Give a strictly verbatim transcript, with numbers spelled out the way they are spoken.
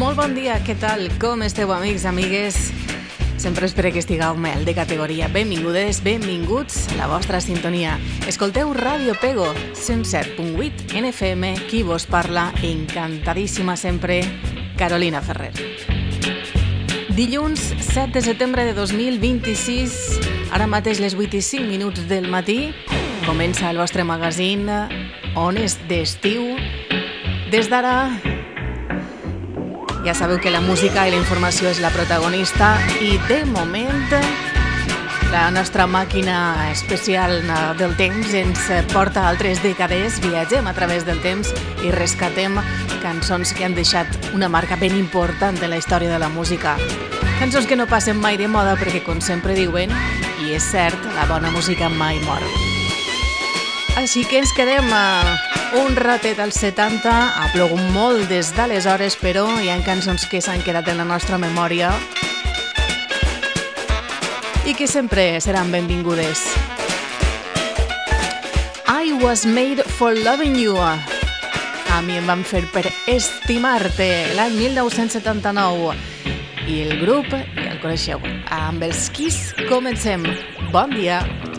Molt bon dia, què tal? Com esteu, amics, amigues? Sempre espero que estigueu mel de categoria. Benvingudes, benvinguts a la vostra sintonia. Escolteu Ràdio Pego, cent set punt vuit N F M, qui vos parla, encantadíssima sempre, Carolina Ferrer. Dilluns set de setembre de dos mil vint-i-sis, ara mateix les vuit i cinc minuts del matí, comença el vostre magazín On és d'estiu. Des d'ara, ja sabeu que la música i la informació és la protagonista i de moment la nostra màquina especial del temps ens porta a altres dècades, viatgem a través del temps i rescatem cançons que han deixat una marca ben important en la història de la música. Cançons que no passen mai de moda perquè, com sempre diuen, i és cert, la bona música mai mor. Així que ens quedem a un ratet als setanta, ha plogut molt des d'aleshores, però hi ha cançons que s'han quedat en la nostra memòria i que sempre seran benvingudes. I Was Made for Loving You. A mi em van fer per estimar-te l'any mil nou-cents setanta-nou. I el grup, ja el coneixeu, amb els Kiss comencem. Bon dia.